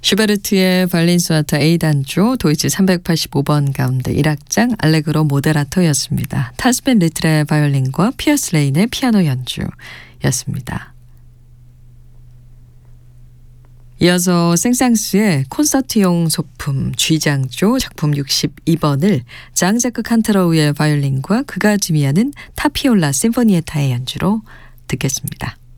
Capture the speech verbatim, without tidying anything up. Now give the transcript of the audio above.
슈베르트의 바이올린 소나타 A 단조 도이치 삼백팔십오 번 가운데 일 악장 알레그로 모데라토였습니다. 타스벤 리틀의 바이올린과 피어스 레인의 피아노 연주였습니다. 이어서 생상스의 콘서트용 소품 G장조 작품 육십이 번을 장자크 칸타로우의 바이올린과 그가 지휘하는 타피올라 심포니에타의 연주로 듣겠습니다.